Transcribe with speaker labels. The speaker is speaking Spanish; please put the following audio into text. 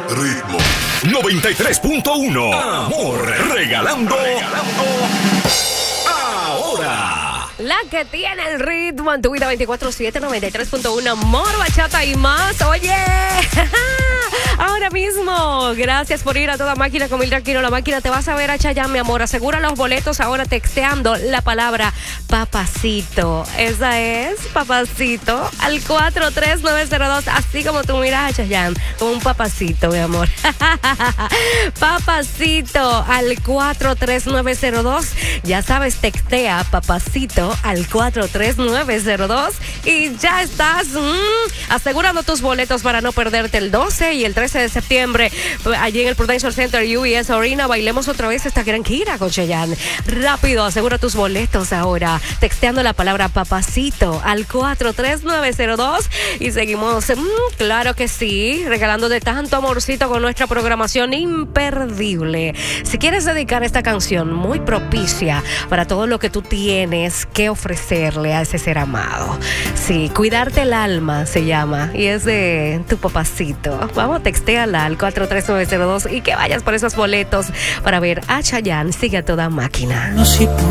Speaker 1: Ritmo 93.1. Amor, regalando ahora.
Speaker 2: La que tiene el ritmo en tu vida 24/7, 93.1, amor, bachata y más. Oye, ahora mismo, gracias por ir a toda máquina con Mildred Aquino. La máquina te vas a ver a Chayanne, mi amor. Asegura los boletos ahora texteando la palabra papacito. Esa es, papacito, al 43902. Así como tú miras a Chayanne, como un papacito, mi amor. Papacito al 43902. Ya sabes, textea papacito al 43902 y ya estás asegurando tus boletos para no perderte el 12 y el 13 de septiembre allí en el Prudential Center UBS Arena. Bailemos otra vez esta gran gira con Chayanne. Rápido, asegura tus boletos ahora texteando la palabra papacito al 43902 y seguimos, claro que sí, regalando de tanto amorcito con nuestra programación imperdible. Si quieres dedicar esta canción muy propicia para todo lo que tú tienes que ofrecerle a ese ser amado. Sí, cuidarte el alma se llama y es de tu papacito. Vamos, textéala al 43902 y que vayas por esos boletos para ver a Chayanne. Sigue a toda máquina.